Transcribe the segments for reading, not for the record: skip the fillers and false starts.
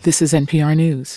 This is NPR News.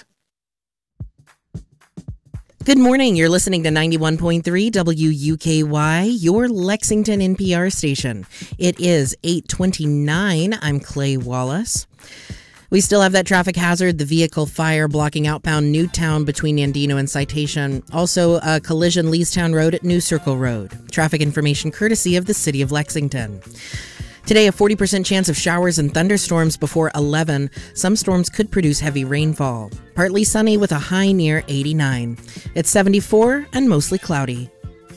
Good morning. You're listening to 91.3 WUKY, your Lexington NPR station. It is 8:29. I'm Clay Wallace. We still have that traffic hazard, the vehicle fire blocking outbound Newtown between Andino and Citation. Also, a collision Leestown Road at New Circle Road. Traffic information courtesy of the City of Lexington. Today, a 40% chance of showers and thunderstorms before 11. Some storms could produce heavy rainfall. Partly sunny with a high near 89. It's 74 and mostly cloudy.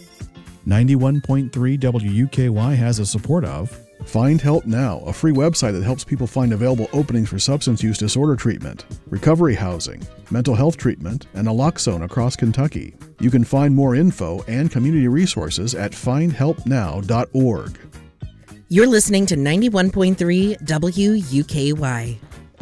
91.3 WUKY has a support of Find Help Now, a free website that helps people find available openings for substance use disorder treatment, recovery housing, mental health treatment, and naloxone across Kentucky. You can find more info and community resources at findhelpnow.org. You're listening to 91.3 WUKY.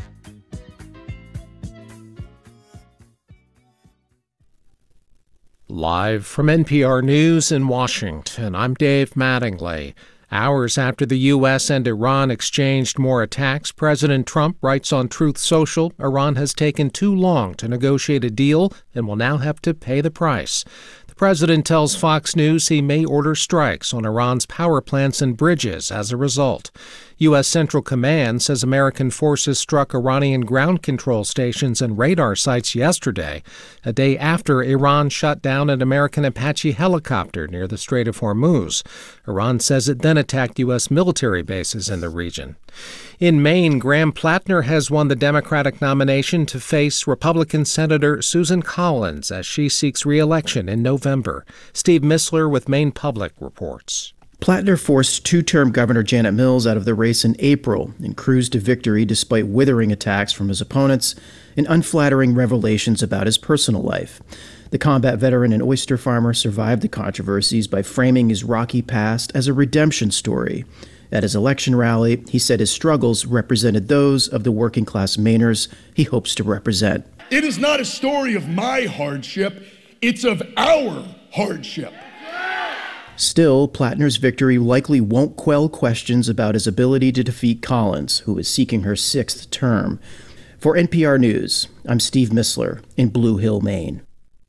Live from NPR News in Washington, I'm Dave Mattingly. Hours after the U.S. and Iran exchanged more attacks, President Trump writes on Truth Social, Iran has taken too long to negotiate a deal and will now have to pay the price. The president tells Fox News he may order strikes on Iran's power plants and bridges as a result. U.S. Central Command says American forces struck Iranian ground control stations and radar sites yesterday, a day after Iran shot down an American Apache helicopter near the Strait of Hormuz. Iran says it then attacked U.S. military bases in the region. In Maine, Graham Plattner has won the Democratic nomination to face Republican Senator Susan Collins as she seeks re-election in November. Steve Missler with Maine Public reports. Plattner forced two-term Governor Janet Mills out of the race in April and cruised to victory despite withering attacks from his opponents and unflattering revelations about his personal life. The combat veteran and oyster farmer survived the controversies by framing his rocky past as a redemption story. At his election rally, he said his struggles represented those of the working-class Mainers he hopes to represent. It is not a story of my hardship, it's of our hardship. Still, Plattner's victory likely won't quell questions about his ability to defeat Collins, who is seeking her sixth term. For NPR News, I'm Steve Missler in Blue Hill, Maine.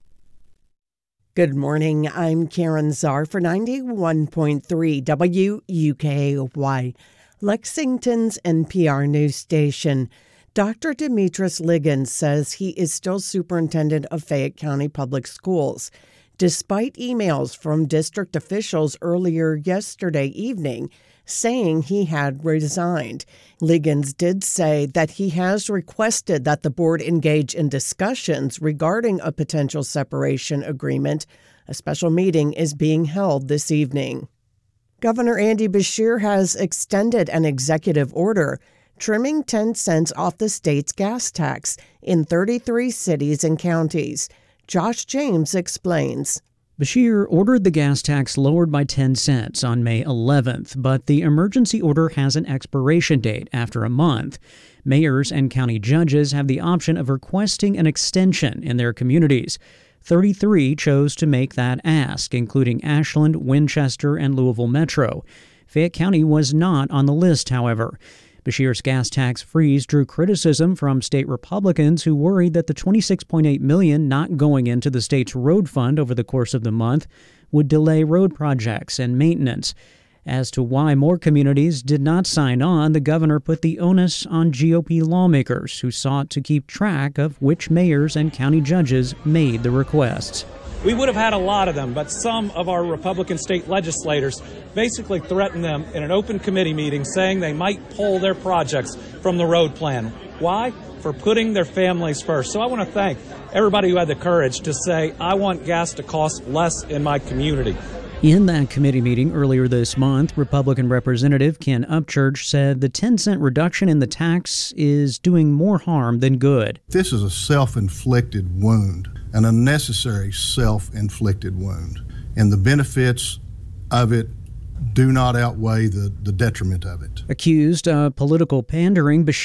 Good morning. I'm Karen Czar for 91.3 WUKY, Lexington's NPR news station. Dr. Demetris Liggins says he is still superintendent of Fayette County Public Schools, despite emails from district officials earlier yesterday evening saying he had resigned. Liggins did say that he has requested that the board engage in discussions regarding a potential separation agreement. A special meeting is being held this evening. Governor Andy Beshear has extended an executive order trimming 10 cents off the state's gas tax in 33 cities and counties. Josh James explains. Beshear ordered the gas tax lowered by 10 cents on May 11th, but the emergency order has an expiration date after a month. Mayors and county judges have the option of requesting an extension in their communities. 33 chose to make that ask, including Ashland, Winchester, and Louisville Metro. Fayette County was not on the list, however. Beshear's gas tax freeze drew criticism from state Republicans who worried that the $26.8 million not going into the state's road fund over the course of the month would delay road projects and maintenance. As to why more communities did not sign on, the governor put the onus on GOP lawmakers who sought to keep track of which mayors and county judges made the requests. We would have had a lot of them, but some of our Republican state legislators basically threatened them in an open committee meeting, saying they might pull their projects from the road plan. Why? For putting their families first. So I want to thank everybody who had the courage to say, I want gas to cost less in my community. In that committee meeting earlier this month, Republican Representative Ken Upchurch said the 10-cent reduction in the tax is doing more harm than good. This is a self-inflicted wound, an unnecessary self-inflicted wound, and the benefits of it do not outweigh the detriment of it. Accused of political pandering,